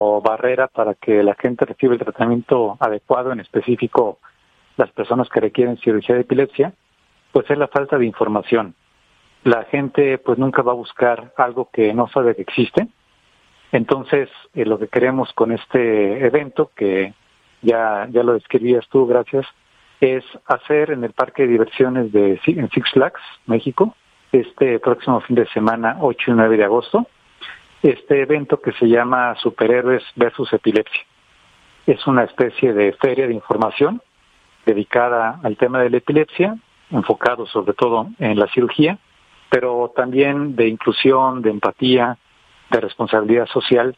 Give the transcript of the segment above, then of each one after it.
barrera para que la gente reciba el tratamiento adecuado, en específico las personas que requieren cirugía de epilepsia, pues es la falta de información. La gente pues nunca va a buscar algo que no sabe que existe. Entonces, lo que queremos con este evento, que ya lo describías tú, gracias, es hacer en el parque de diversiones en Six Flags, México, este próximo fin de semana, 8 y 9 de agosto, este evento que se llama Superhéroes versus Epilepsia. Es una especie de feria de información dedicada al tema de la epilepsia, enfocado sobre todo en la cirugía, pero también de inclusión, de empatía, de responsabilidad social.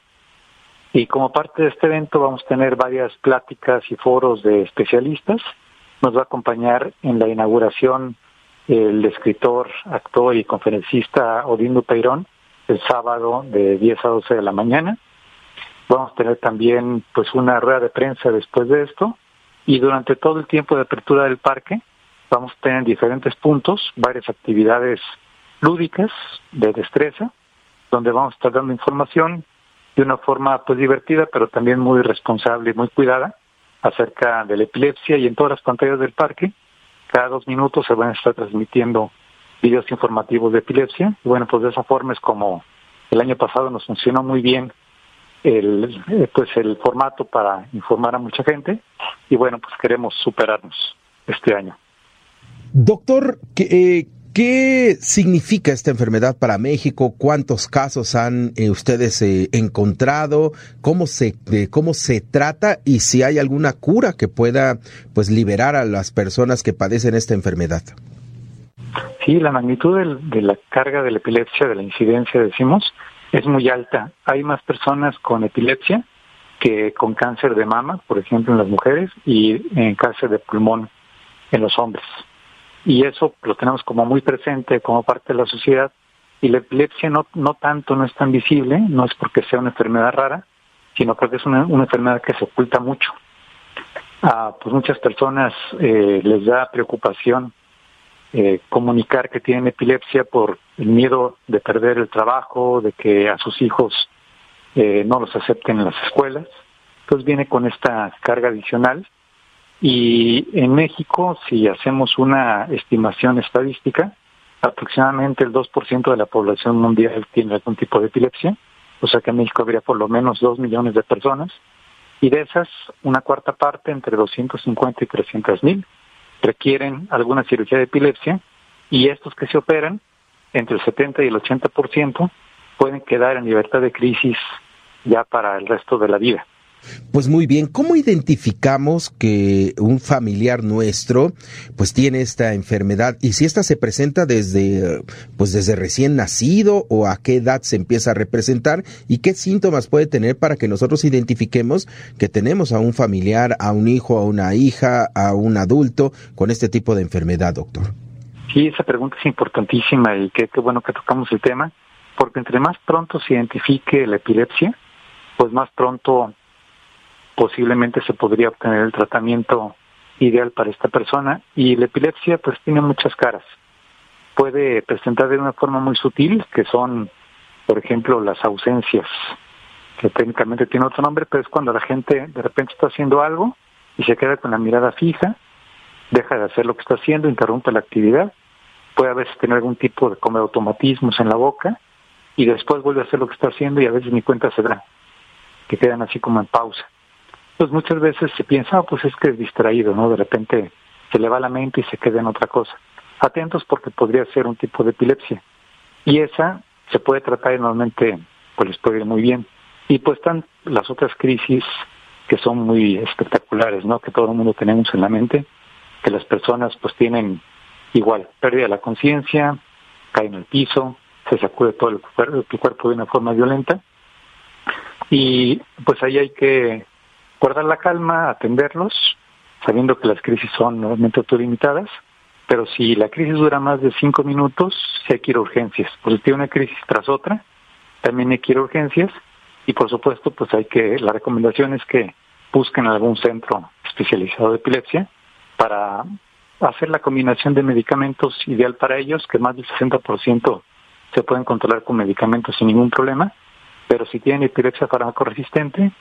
Y como parte de este evento vamos a tener varias pláticas y foros de especialistas. Nos va a acompañar en la inauguración el escritor, actor y conferencista Odindo Peirón, el sábado de 10 a 12 de la mañana. Vamos a tener también pues una rueda de prensa después de esto, y durante todo el tiempo de apertura del parque vamos a tener diferentes puntos, varias actividades lúdicas de destreza, donde vamos a estar dando información de una forma pues divertida, pero también muy responsable y muy cuidada acerca de la epilepsia, y en todas las pantallas del parque, cada 2 minutos se van a estar transmitiendo videos informativos de epilepsia. Y bueno, pues de esa forma es como el año pasado nos funcionó muy bien el formato para informar a mucha gente, y bueno, pues queremos superarnos este año. Doctor, ¿qué significa esta enfermedad para México? ¿Cuántos casos han ustedes encontrado? ¿Cómo se trata? Y si hay alguna cura que pueda pues liberar a las personas que padecen esta enfermedad. Sí, la magnitud de la carga de la epilepsia, de la incidencia, decimos, es muy alta. Hay más personas con epilepsia que con cáncer de mama, por ejemplo, en las mujeres, y en cáncer de pulmón en los hombres. Y eso lo tenemos como muy presente como parte de la sociedad, y la epilepsia no es tan visible, no es porque sea una enfermedad rara, sino porque es una enfermedad que se oculta mucho. Pues muchas personas les da preocupación comunicar que tienen epilepsia por el miedo de perder el trabajo, de que a sus hijos no los acepten en las escuelas. Entonces viene con esta carga adicional. Y en México, si hacemos una estimación estadística, aproximadamente el 2% de la población mundial tiene algún tipo de epilepsia, o sea que en México habría por lo menos 2 millones de personas, y de esas, una cuarta parte, entre 250 y 300,000, requieren alguna cirugía de epilepsia, y estos que se operan, entre el 70 y el 80%, pueden quedar en libertad de crisis ya para el resto de la vida. Pues muy bien, ¿cómo identificamos que un familiar nuestro pues tiene esta enfermedad? Y si esta se presenta desde recién nacido, o a qué edad se empieza a representar, y qué síntomas puede tener para que nosotros identifiquemos que tenemos a un familiar, a un hijo, a una hija, a un adulto con este tipo de enfermedad, doctor. Sí, esa pregunta es importantísima, y qué bueno que tocamos el tema, porque entre más pronto se identifique la epilepsia, pues más pronto posiblemente se podría obtener el tratamiento ideal para esta persona. Y la epilepsia pues tiene muchas caras. Puede presentar de una forma muy sutil, que son, por ejemplo, las ausencias, que técnicamente tiene otro nombre, pero es cuando la gente de repente está haciendo algo y se queda con la mirada fija, deja de hacer lo que está haciendo, interrumpe la actividad, puede a veces tener algún tipo de como automatismos en la boca, y después vuelve a hacer lo que está haciendo y a veces ni cuenta se da, que quedan así como en pausa. Pues muchas veces se piensa, pues es que es distraído, ¿no? De repente se le va la mente y se queda en otra cosa. Atentos, porque podría ser un tipo de epilepsia. Y esa se puede tratar, y normalmente pues les puede ir muy bien. Y pues están las otras crisis que son muy espectaculares, ¿no? Que todo el mundo tenemos en la mente, que las personas pues tienen igual pérdida de la conciencia, caen al piso, se sacude todo el cuerpo de una forma violenta. Y pues ahí hay que guardar la calma, atenderlos, sabiendo que las crisis son normalmente autolimitadas, pero si la crisis dura más de 5 minutos, sí hay que ir a urgencias. Pues si tiene una crisis tras otra, también hay que ir a urgencias, y por supuesto, pues la recomendación es que busquen algún centro especializado de epilepsia para hacer la combinación de medicamentos ideal para ellos, que más del 60% se pueden controlar con medicamentos sin ningún problema, pero si tienen epilepsia farmacoresistente,